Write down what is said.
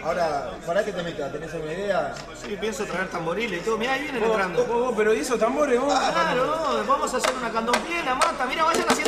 Ahora, ¿para qué te metas? ¿Tenés alguna idea? Sí, pienso traer tamboriles y todo. Mirá, ahí vienen entrando. Pero ¿y esos tambores vos? Claro, no, vamos a hacer una candomplé, la mata. Mirá, vayan haciendo